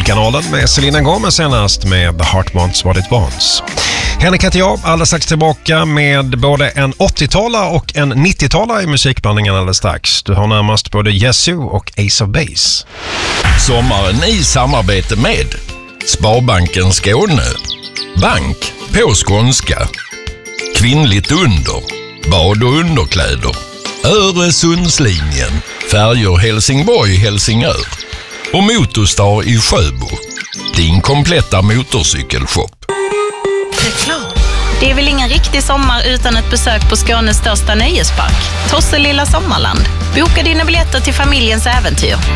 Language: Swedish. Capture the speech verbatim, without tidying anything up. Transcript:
Musikkanalen med Selena Gomez senast med The Heart Wants What It Wants. Henrik heter jag, alldeles strax tillbaka med både en åttiotalare och en nittiotalare i musikblandningen alldeles strax. Du har närmast både Yesu och Ace of Base. Sommaren i samarbete med Sparbanken Skåne, bank på skånska, kvinnligt under, bad och underkläder, Öresundslinjen, färjor Helsingborg-Helsingör och Motorstar i Sjöbo, din kompletta motorcykelshop. Reklam. Det är väl ingen riktig sommar utan ett besök på Skånes största nöjespark, Tosselilla Sommarland. Boka dina biljetter till familjens äventyr.